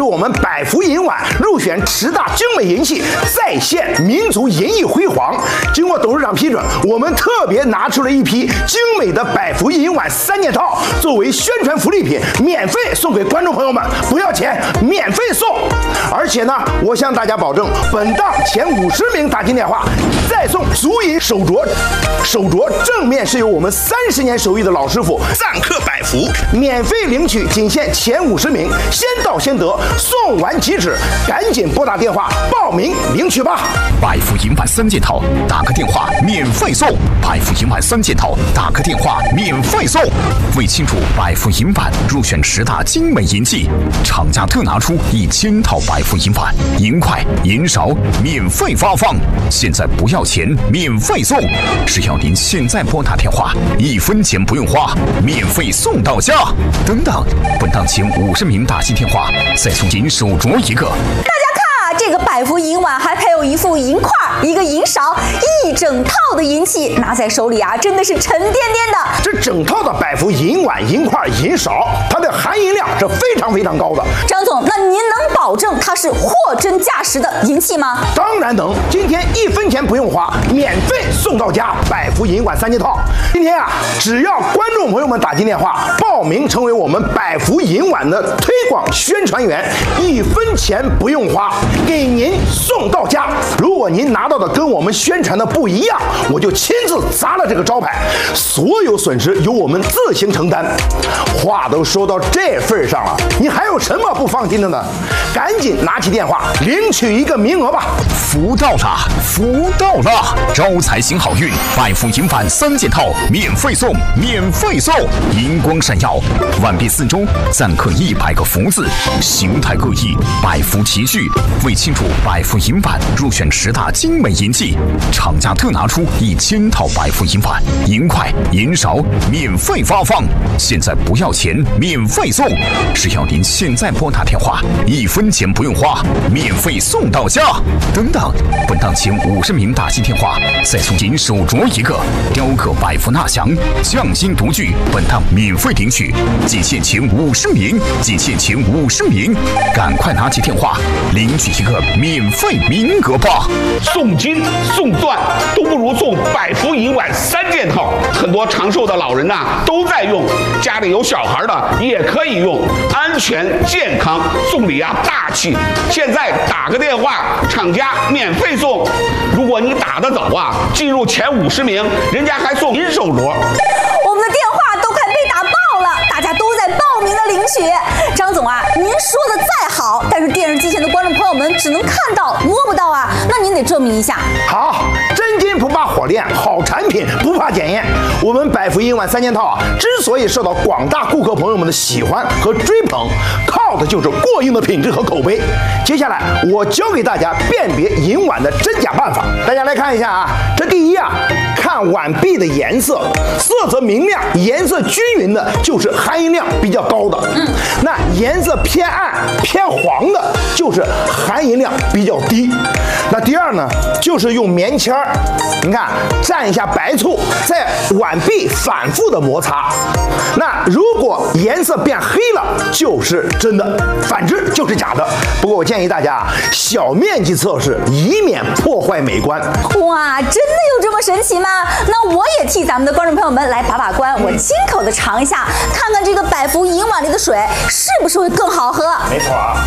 我们百福银碗入选10大精美银器，再现民族银艺辉煌。经过董事长批准，我们特别拿出了一批精美的百福银碗3件套，作为宣传福利品，免费送给观众朋友们，不要钱，免费送。而且呢，我向大家保证，本档前50名打进电话，再送足银手镯。手镯正面是由我们30年手艺的老师傅赞刻百福，免费领取，仅限前50名，先到先得，送完即止，赶紧拨打电话报名领取吧。 百福银碗3件套，打个电话免费送。百福银碗3件套，打个电话免费送。为庆祝百福银碗入选10大精美银器，厂家特拿出1000套百福银碗，银筷、银勺免费发放，现在不要钱，免费送。只要您现在拨打电话，1分钱不用花，免费送到家。等等，本档前50名打进电话，再送银手镯1个。 这个百福银碗还配有一副银筷、一个银勺，一整套的银器，拿在手里啊，真的是沉甸甸的。 这整套的百福银碗、银筷、银勺，它的含银量是非常非常高的。 张总，那您能保证它是货真价实的银器吗？ 当然能，今天1分钱不用花，免费送到家。百福银碗3件套，今天啊，只要观众朋友们打进电话报名成为我们百福银碗的推广宣传员，1分钱不用花，给您送到家。如果您拿到的跟我们宣传的不一样，我就亲自砸了这个招牌，所有损失由我们自行承担。话都说到这份上了，你还有什么不放心的呢？赶紧拿起电话领取一个名额吧。 福到了，福到了！招财行好运，百福银碗3件套免费送，免费送！银光闪耀，碗壁4周錾刻100个福字，形态各异，百福齐聚。为庆祝百福银碗入选10大精美银器，厂家特拿出1000套百福银碗，银筷、银勺免费发放，现在不要钱，免费送。只要您现在拨打电话，1分钱不用花，免费送到家。等等，本档前50名打进电话，再送银手镯1个，雕刻百福纳祥，匠心独具，本档免费领取，仅限前50名，仅限前50名，赶快拿起电话领取一个免费名额吧！ 送金送钻都不如送百福银碗3件套，很多长寿的老人呐都在用，家里有小孩的也可以用，安全健康，送礼啊大气。现在打个电话，厂家免费送。如果你打得早啊，进入前50名，人家还送银手镯。 我们的电话都快被打爆了，大家都在报名的领取。张总啊，您说的再好，但是电视机前的观众朋友们只能看到摸不到啊，那您得证明一下。 好，真金不怕火炼，好产品不怕检验。我们百福银碗3件套啊，之所以受到广大顾客朋友们的喜欢和追捧，靠的就是过硬的品质和口碑。接下来我教给大家辨别银碗的真假办法，大家来看一下啊。这第一啊，看碗壁的颜色，色泽明亮、颜色均匀的，就是含银量比较高的。那颜色偏暗、偏黄的，就是含银量比较低。那第二呢，就是用棉签儿，你看蘸一下白醋，在碗壁反复的摩擦。那如果颜色变黑了，就是真的，反之就是假的。不过我建议大家小面积测试，以免破坏美观。 哇，真的有这么神奇吗？那我也替咱们的观众朋友们来把把关，我亲口的尝一下，看看这个百福银碗里的水是不是会更好喝。 没错啊。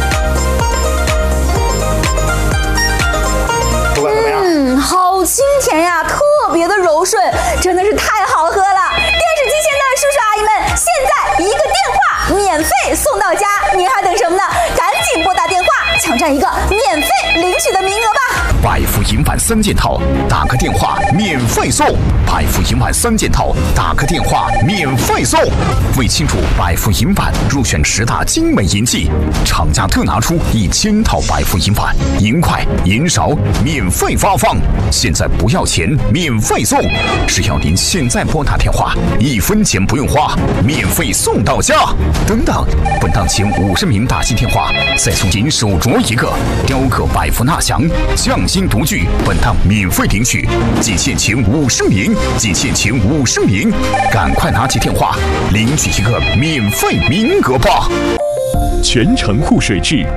不管怎么样， 好清甜呀，特别的柔顺，真的是太好喝了。电视机前的叔叔阿姨们，现在一个电话免费送到家，您还等什么呢？赶紧拨打电话，抢占一个免费领取的名额吧。 百福银碗3件套，打个电话免费送。百福银碗3件套，打个电话免费送。为庆祝百福银碗入选10大精美银器，厂家特拿出1000套百福银碗，银筷、银勺免费发放，现在不要钱，免费送。只要您现在拨打电话，1分钱不用花，免费送到家。等等，本档前50名打进电话，再送银手镯1个，雕刻百福纳祥，匠心独具，本档免费领取，仅限前50名，仅限前50名，赶快拿起电话领取一个免费名额吧！ 全程护水质